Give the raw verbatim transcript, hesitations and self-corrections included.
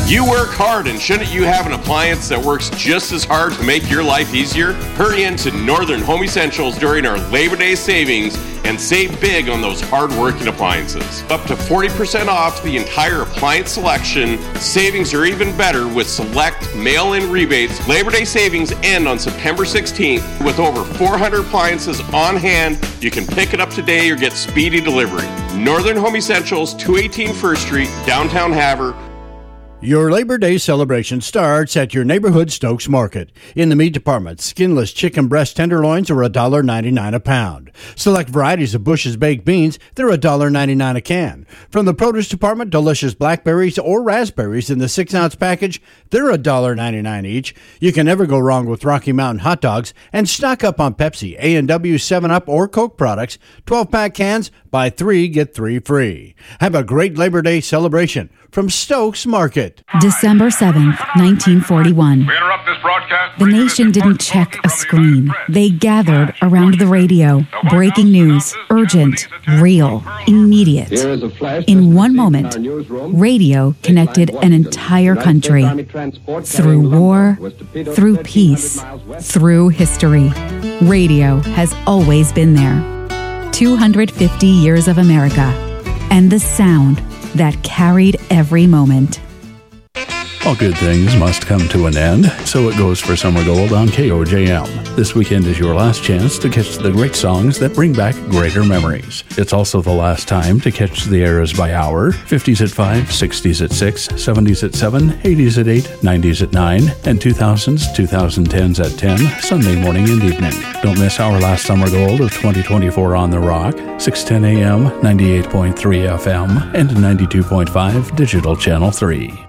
You work hard, and shouldn't you have an appliance that works just as hard to make your life easier? Hurry into Northern Home Essentials during our Labor Day savings and save big on those hard-working appliances. Up to forty percent off the entire appliance selection. Savings are even better with select mail-in rebates. Labor Day savings end on September sixteenth. With over four hundred appliances on hand, you can pick it up today or get speedy delivery. Northern Home Essentials, two eighteen First Street, downtown Havre. Your Labor Day celebration starts at your neighborhood Stokes Market. In the meat department, skinless chicken breast tenderloins are one dollar ninety-nine a pound. Select varieties of Bush's baked beans, they're one dollar ninety-nine a can. From the produce department, delicious blackberries or raspberries in the six ounce package, they're one dollar ninety-nine each. You can never go wrong with Rocky Mountain hot dogs. And stock up on Pepsi, A and W, seven up, or Coke products. twelve pack cans, buy three, get three free. Have a great Labor Day celebration from Stokes Market. December seventh, nineteen forty-one. We interrupt this broadcast. The nation didn't check a screen. They gathered around the radio. Breaking news, urgent, real, immediate. In one moment, radio connected an entire country. Through war, through peace, through history. Radio has always been there. two hundred fifty years of America. And the sound that carried every moment. All good things must come to an end, so it goes for Summer Gold on K O J M. This weekend is your last chance to catch the great songs that bring back greater memories. It's also the last time to catch the eras by hour, fifties at five, sixties at six, seventies at seven, eighties at eight, nineties at nine, and two thousands, twenty tens at ten, Sunday morning and evening. Don't miss our last Summer Gold of twenty twenty-four on The Rock, six ten a.m., ninety-eight point three F M, and ninety-two point five Digital Channel three.